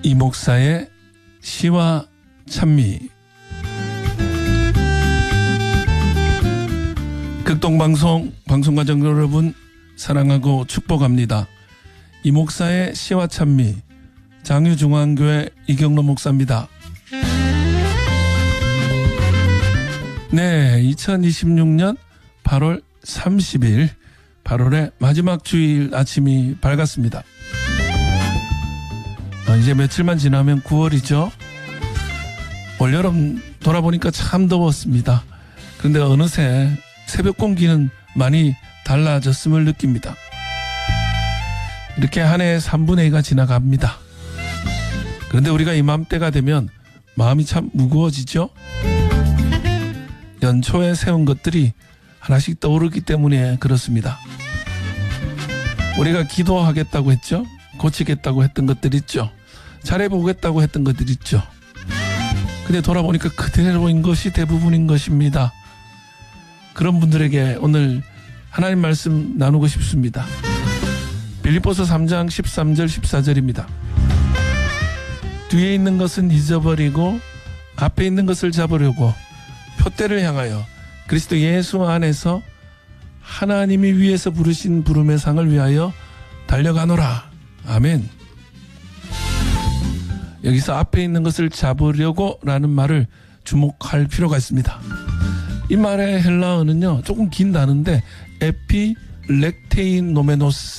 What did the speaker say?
이 목사의 시와 찬미. 극동방송 방송가족 여러분 사랑하고 축복합니다. 이 목사의 시와 찬미, 장유중앙교회 이경로 목사입니다. 네, 2026년 8월 30일 8월의 마지막 주일 아침이 밝았습니다. 이제 며칠만 지나면 9월이죠. 올여름 돌아보니까 참 더웠습니다. 그런데 어느새 새벽 공기는 많이 달라졌음을 느낍니다. 이렇게 한 해의 3분의 2가 지나갑니다. 그런데 우리가 이맘때가 되면 마음이 참 무거워지죠. 연초에 세운 것들이 하나씩 떠오르기 때문에 그렇습니다. 우리가 기도하겠다고 했죠. 고치겠다고 했던 것들 있죠. 잘해보겠다고 했던 것들 있죠. 근데 돌아보니까 그대로인 것이 대부분인 것입니다. 그런 분들에게 오늘 하나님 말씀 나누고 싶습니다. 빌립보서 3장 13절 14절입니다. 뒤에 있는 것은 잊어버리고 앞에 있는 것을 잡으려고 표대를 향하여 그리스도 예수 안에서 하나님이 위에서 부르신 부름의 상을 위하여 달려가노라. 아멘. 여기서 앞에 있는 것을 잡으려고 라는 말을 주목할 필요가 있습니다. 이 말의 헬라어는요 조금 긴 단어인데 에피렉테인 노메노스